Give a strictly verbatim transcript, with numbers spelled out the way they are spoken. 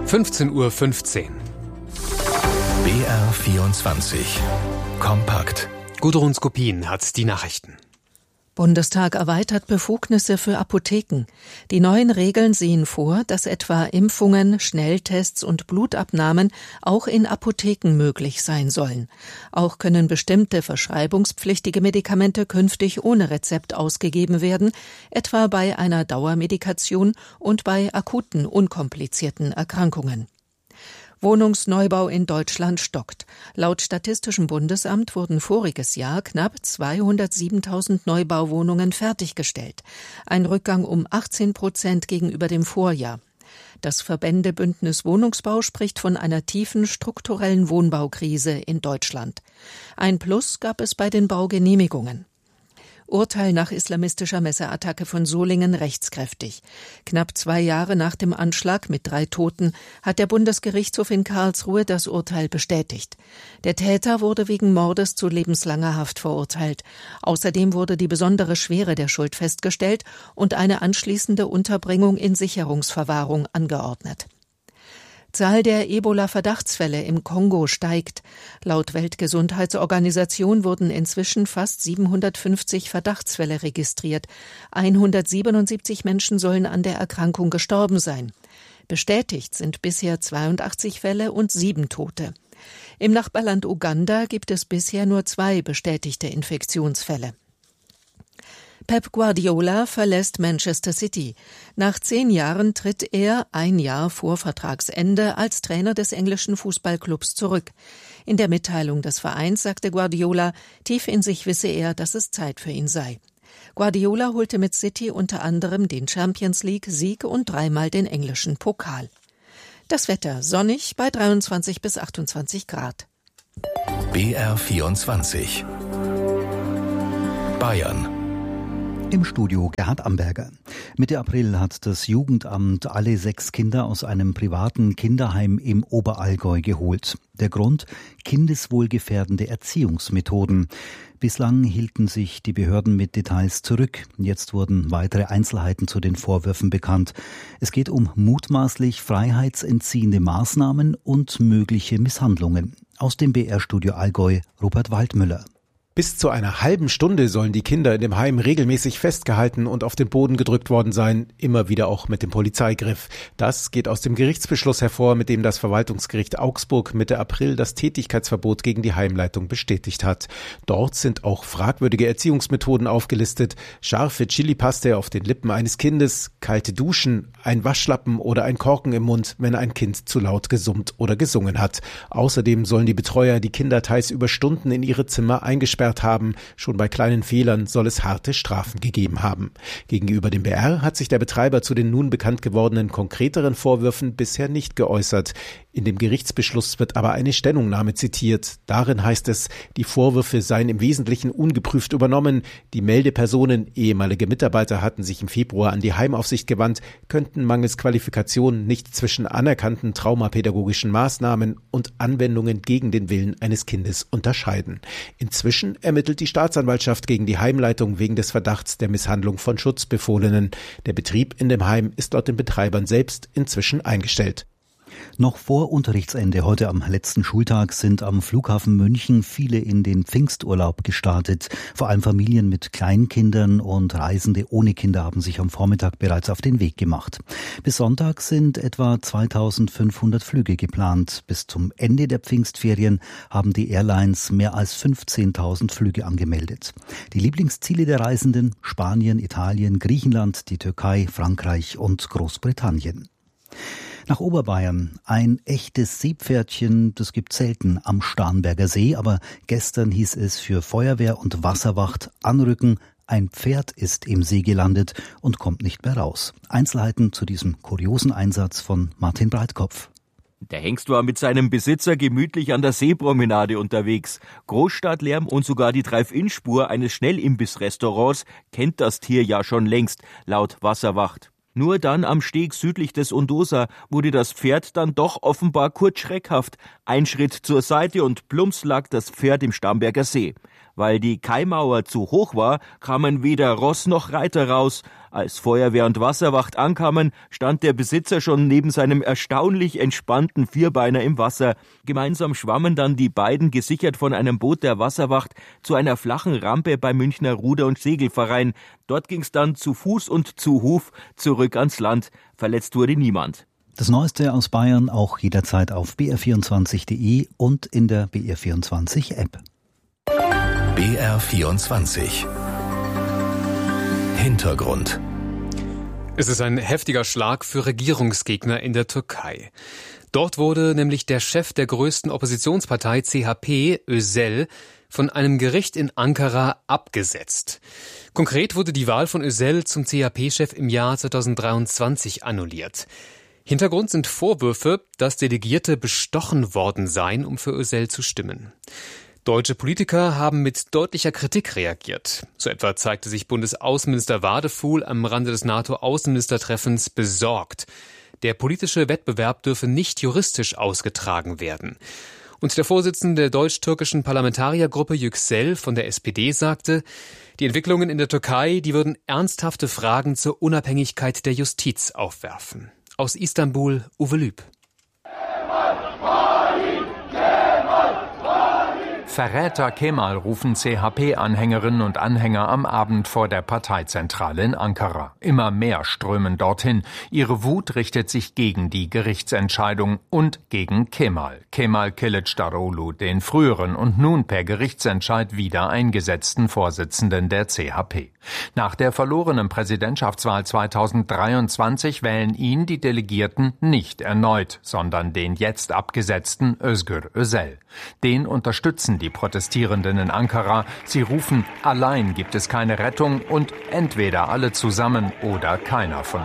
fünfzehn Uhr fünfzehn. B R vierundzwanzig. Kompakt. Gudrun Skopin hat die Nachrichten. Bundestag erweitert Befugnisse für Apotheken. Die neuen Regeln sehen vor, dass etwa Impfungen, Schnelltests und Blutabnahmen auch in Apotheken möglich sein sollen. Auch können bestimmte verschreibungspflichtige Medikamente künftig ohne Rezept ausgegeben werden, etwa bei einer Dauermedikation und bei akuten, unkomplizierten Erkrankungen. Wohnungsneubau in Deutschland stockt. Laut Statistischem Bundesamt wurden voriges Jahr knapp zweihundertsiebentausend Neubauwohnungen fertiggestellt. Ein Rückgang um achtzehn Prozent gegenüber dem Vorjahr. Das Verbändebündnis Wohnungsbau spricht von einer tiefen strukturellen Wohnbaukrise in Deutschland. Ein Plus gab es bei den Baugenehmigungen. Urteil nach islamistischer Messerattacke von Solingen rechtskräftig. Knapp zwei Jahre nach dem Anschlag mit drei Toten hat der Bundesgerichtshof in Karlsruhe das Urteil bestätigt. Der Täter wurde wegen Mordes zu lebenslanger Haft verurteilt. Außerdem wurde die besondere Schwere der Schuld festgestellt und eine anschließende Unterbringung in Sicherungsverwahrung angeordnet. Zahl der Ebola-Verdachtsfälle im Kongo steigt. Laut Weltgesundheitsorganisation wurden inzwischen fast siebenhundertfünfzig Verdachtsfälle registriert. hundertsiebenundsiebzig Menschen sollen an der Erkrankung gestorben sein. Bestätigt sind bisher zweiundachtzig Fälle und sieben Tote. Im Nachbarland Uganda gibt es bisher nur zwei bestätigte Infektionsfälle. Pep Guardiola verlässt Manchester City. Nach zehn Jahren tritt er, ein Jahr vor Vertragsende, als Trainer des englischen Fußballclubs zurück. In der Mitteilung des Vereins sagte Guardiola, tief in sich wisse er, dass es Zeit für ihn sei. Guardiola holte mit City unter anderem den Champions-League-Sieg und dreimal den englischen Pokal. Das Wetter sonnig bei dreiundzwanzig bis achtundzwanzig Grad. B R vierundzwanzig. Bayern. Im Studio Gerhard Amberger. Mitte April hat das Jugendamt alle sechs Kinder aus einem privaten Kinderheim im Oberallgäu geholt. Der Grund? Kindeswohlgefährdende Erziehungsmethoden. Bislang hielten sich die Behörden mit Details zurück. Jetzt wurden weitere Einzelheiten zu den Vorwürfen bekannt. Es geht um mutmaßlich freiheitsentziehende Maßnahmen und mögliche Misshandlungen. Aus dem B R-Studio Allgäu, Rupert Waldmüller. Bis zu einer halben Stunde sollen die Kinder in dem Heim regelmäßig festgehalten und auf den Boden gedrückt worden sein, immer wieder auch mit dem Polizeigriff. Das geht aus dem Gerichtsbeschluss hervor, mit dem das Verwaltungsgericht Augsburg Mitte April das Tätigkeitsverbot gegen die Heimleitung bestätigt hat. Dort sind auch fragwürdige Erziehungsmethoden aufgelistet: scharfe Chilipaste auf den Lippen eines Kindes, kalte Duschen, ein Waschlappen oder ein Korken im Mund, wenn ein Kind zu laut gesummt oder gesungen hat. Außerdem sollen die Betreuer die Kinder teils über Stunden in ihre Zimmer eingesperrt haben. Schon bei kleinen Fehlern soll es harte Strafen gegeben haben. Gegenüber dem B R hat sich der Betreiber zu den nun bekannt gewordenen konkreteren Vorwürfen bisher nicht geäußert. In dem Gerichtsbeschluss wird aber eine Stellungnahme zitiert. Darin heißt es, die Vorwürfe seien im Wesentlichen ungeprüft übernommen. Die Meldepersonen, ehemalige Mitarbeiter, hatten sich im Februar an die Heimaufsicht gewandt, könnten mangels Qualifikation nicht zwischen anerkannten traumapädagogischen Maßnahmen und Anwendungen gegen den Willen eines Kindes unterscheiden. Inzwischen ermittelt die Staatsanwaltschaft gegen die Heimleitung wegen des Verdachts der Misshandlung von Schutzbefohlenen. Der Betrieb in dem Heim ist laut den Betreibern selbst inzwischen eingestellt. Noch vor Unterrichtsende, heute am letzten Schultag, sind am Flughafen München viele in den Pfingsturlaub gestartet. Vor allem Familien mit Kleinkindern und Reisende ohne Kinder haben sich am Vormittag bereits auf den Weg gemacht. Bis Sonntag sind etwa zweitausendfünfhundert Flüge geplant. Bis zum Ende der Pfingstferien haben die Airlines mehr als fünfzehntausend Flüge angemeldet. Die Lieblingsziele der Reisenden: Spanien, Italien, Griechenland, die Türkei, Frankreich und Großbritannien. Nach Oberbayern. Ein echtes Seepferdchen, das gibt selten am Starnberger See, aber gestern hieß es für Feuerwehr und Wasserwacht anrücken. Ein Pferd ist im See gelandet und kommt nicht mehr raus. Einzelheiten zu diesem kuriosen Einsatz von Martin Breitkopf. Der Hengst war mit seinem Besitzer gemütlich an der Seepromenade unterwegs. Großstadtlärm und sogar die Drive-In-Spur eines Schnellimbiss-Restaurants kennt das Tier ja schon längst, laut Wasserwacht. Nur dann am Steg südlich des Undosa wurde das Pferd dann doch offenbar kurz schreckhaft. Ein Schritt zur Seite und plumps lag das Pferd im Starnberger See. Weil die Kaimauer zu hoch war, kamen weder Ross noch Reiter raus. Als Feuerwehr und Wasserwacht ankamen, stand der Besitzer schon neben seinem erstaunlich entspannten Vierbeiner im Wasser. Gemeinsam schwammen dann die beiden, gesichert von einem Boot der Wasserwacht, zu einer flachen Rampe beim Münchner Ruder- und Segelverein. Dort ging's dann zu Fuß und zu Huf zurück ans Land. Verletzt wurde niemand. Das Neueste aus Bayern auch jederzeit auf b r vierundzwanzig punkt d e und in der B R vierundzwanzig App. B R vierundzwanzig Hintergrund. Es ist ein heftiger Schlag für Regierungsgegner in der Türkei. Dort wurde nämlich der Chef der größten Oppositionspartei C H P, Özel, von einem Gericht in Ankara abgesetzt. Konkret wurde die Wahl von Özel zum C H P-Chef im Jahr zweitausenddreiundzwanzig annulliert. Hintergrund sind Vorwürfe, dass Delegierte bestochen worden seien, um für Özel zu stimmen. Deutsche Politiker haben mit deutlicher Kritik reagiert. So etwa zeigte sich Bundesaußenminister Wadefuhl am Rande des NATO-Außenministertreffens besorgt. Der politische Wettbewerb dürfe nicht juristisch ausgetragen werden. Und der Vorsitzende der deutsch-türkischen Parlamentariergruppe Yüksel von der S P D sagte, die Entwicklungen in der Türkei, die würden ernsthafte Fragen zur Unabhängigkeit der Justiz aufwerfen. Aus Istanbul, Uwe Lüb. Verräter Kemal, rufen C H P-Anhängerinnen und Anhänger am Abend vor der Parteizentrale in Ankara. Immer mehr strömen dorthin. Ihre Wut richtet sich gegen die Gerichtsentscheidung und gegen Kemal. Kemal Kılıçdaroğlu, den früheren und nun per Gerichtsentscheid wieder eingesetzten Vorsitzenden der C H P. Nach der verlorenen Präsidentschaftswahl zweitausenddreiundzwanzig wählen ihn die Delegierten nicht erneut, sondern den jetzt abgesetzten Özgür Özel. Den unterstützen die Protestierenden in Ankara. Sie rufen, allein gibt es keine Rettung und entweder alle zusammen oder keiner von